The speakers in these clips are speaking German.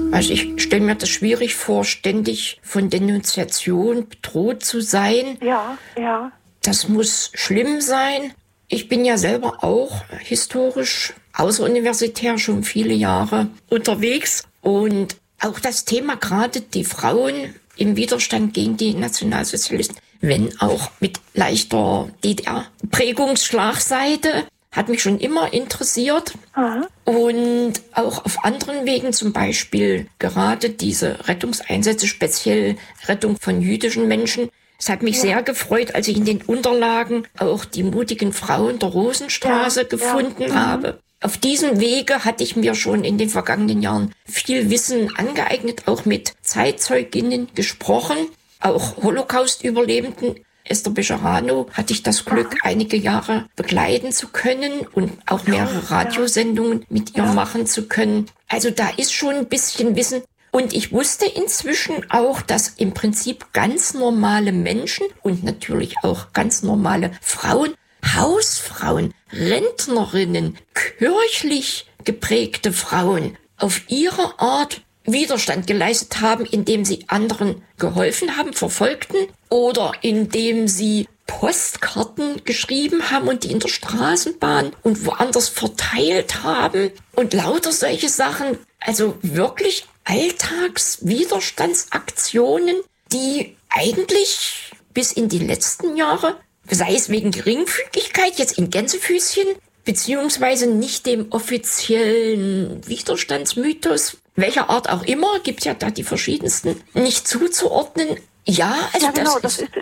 Also ich stelle mir das schwierig vor, ständig von Denunziation bedroht zu sein. Ja, ja. Das muss schlimm sein. Ich bin ja selber auch historisch außeruniversitär schon viele Jahre unterwegs. Und auch das Thema gerade die Frauen im Widerstand gegen die Nationalsozialisten, wenn auch mit leichter DDR-Prägungsschlagseite, hat mich schon immer interessiert. Aha. Und auch auf anderen Wegen, zum Beispiel gerade diese Rettungseinsätze, speziell Rettung von jüdischen Menschen. Es hat mich sehr gefreut, als ich in den Unterlagen auch die mutigen Frauen der Rosenstraße gefunden habe. Auf diesem Wege hatte ich mir schon in den vergangenen Jahren viel Wissen angeeignet, auch mit Zeitzeuginnen gesprochen, auch Holocaust-Überlebenden. Esther Bejarano hatte ich das Glück, einige Jahre begleiten zu können und auch mehrere Radiosendungen mit ihr machen zu können. Also da ist schon ein bisschen Wissen. Und ich wusste inzwischen auch, dass im Prinzip ganz normale Menschen und natürlich auch ganz normale Frauen, Hausfrauen, Rentnerinnen, kirchlich geprägte Frauen auf ihre Art Widerstand geleistet haben, indem sie anderen geholfen haben, Verfolgten, oder indem sie Postkarten geschrieben haben und die in der Straßenbahn und woanders verteilt haben und lauter solche Sachen. Also wirklich Alltagswiderstandsaktionen, die eigentlich bis in die letzten Jahre, sei es wegen Geringfügigkeit, jetzt in Gänsefüßchen, beziehungsweise nicht dem offiziellen Widerstandsmythos, welcher Art auch immer, gibt ja da die verschiedensten, nicht zuzuordnen. Ja, also ja, genau, das ist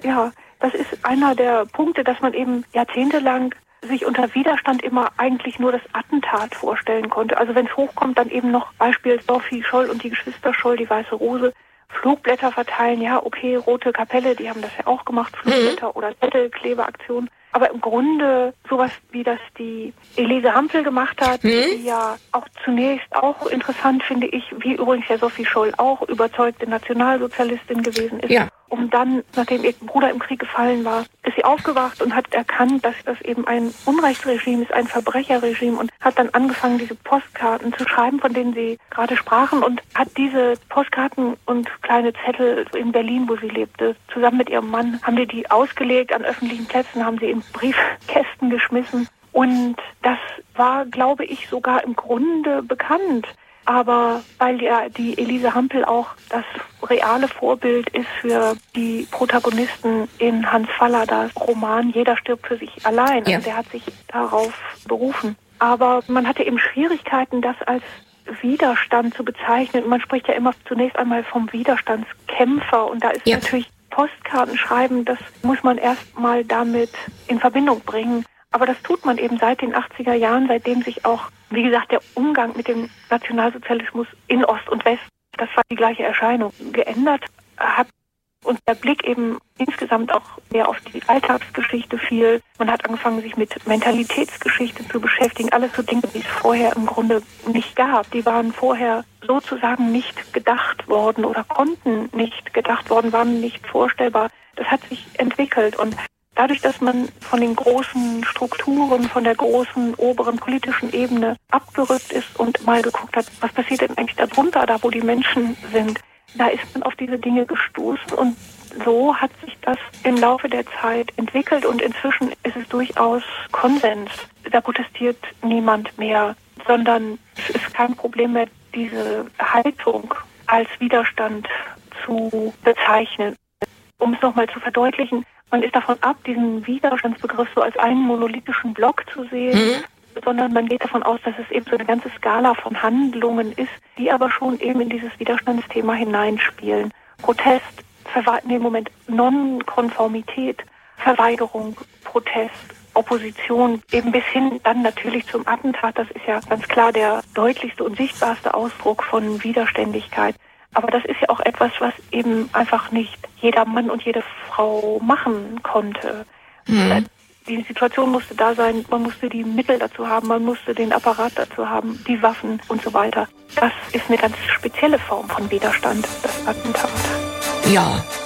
einer der Punkte, dass man eben jahrzehntelang sich unter Widerstand immer eigentlich nur das Attentat vorstellen konnte. Also wenn es hochkommt, dann eben noch Beispiel Sophie Scholl und die Geschwister Scholl, die Weiße Rose, Flugblätter verteilen, ja, okay, Rote Kapelle, die haben das ja auch gemacht, Flugblätter oder Zettelklebeaktionen. Aber im Grunde sowas, wie das die Elise Hampel gemacht hat, die ja auch zunächst auch interessant, finde ich, wie übrigens ja Sophie Scholl auch überzeugte Nationalsozialistin gewesen ist. Ja. Um dann, nachdem ihr Bruder im Krieg gefallen war, ist sie aufgewacht und hat erkannt, dass das eben ein Unrechtsregime ist, ein Verbrecherregime, und hat dann angefangen, diese Postkarten zu schreiben, von denen Sie gerade sprachen, und hat diese Postkarten und kleine Zettel in Berlin, wo sie lebte, zusammen mit ihrem Mann, haben die ausgelegt an öffentlichen Plätzen, haben sie in Briefkästen geschmissen, und das war, glaube ich, sogar im Grunde bekannt. Aber weil ja die Elise Hampel auch das reale Vorbild ist für die Protagonisten in Hans Falladas Roman Jeder stirbt für sich allein. Ja. Also der hat sich darauf berufen. Aber man hatte eben Schwierigkeiten, das als Widerstand zu bezeichnen. Man spricht ja immer zunächst einmal vom Widerstandskämpfer. Und da ist natürlich Postkartenschreiben, das muss man erst mal damit in Verbindung bringen. Aber das tut man eben seit den 80er Jahren, seitdem sich auch, wie gesagt, der Umgang mit dem Nationalsozialismus in Ost und West, das war die gleiche Erscheinung, geändert hat. Und der Blick eben insgesamt auch mehr auf die Alltagsgeschichte fiel. Man hat angefangen, sich mit Mentalitätsgeschichte zu beschäftigen. Alles so Dinge, die es vorher im Grunde nicht gab. Die waren vorher sozusagen nicht gedacht worden oder konnten nicht gedacht worden, waren nicht vorstellbar. Das hat sich entwickelt, und dadurch, dass man von den großen Strukturen, von der großen oberen politischen Ebene abgerückt ist und mal geguckt hat, was passiert denn eigentlich darunter, da wo die Menschen sind, da ist man auf diese Dinge gestoßen, und so hat sich das im Laufe der Zeit entwickelt, und inzwischen ist es durchaus Konsens. Da protestiert niemand mehr, sondern es ist kein Problem mehr, diese Haltung als Widerstand zu bezeichnen. Um es nochmal zu verdeutlichen, man ist davon ab, diesen Widerstandsbegriff so als einen monolithischen Block zu sehen, sondern man geht davon aus, dass es eben so eine ganze Skala von Handlungen ist, die aber schon eben in dieses Widerstandsthema hineinspielen. Protest, Nonkonformität, Verweigerung, Protest, Opposition, eben bis hin dann natürlich zum Attentat. Das ist ja ganz klar der deutlichste und sichtbarste Ausdruck von Widerständigkeit. Aber das ist ja auch etwas, was eben einfach nicht jeder Mann und jede Frau machen konnte. Die Situation musste da sein, man musste die Mittel dazu haben, man musste den Apparat dazu haben, die Waffen und so weiter. Das ist eine ganz spezielle Form von Widerstand, das Attentat. Ja.